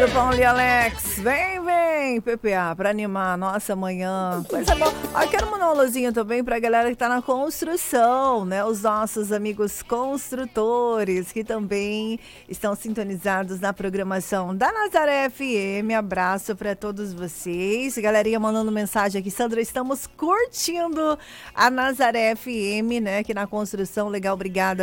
Pedro, Paulo e Alex. Vem, PPA, pra animar a nossa manhã. Coisa boa. Quero mandar um alôzinho também pra galera que tá na construção, né? Os nossos amigos construtores, que também estão sintonizados na programação da Nazaré FM. Abraço pra todos vocês. Galerinha mandando mensagem aqui. Sandra, estamos curtindo a Nazaré FM, né? Aqui na construção. Legal, obrigada.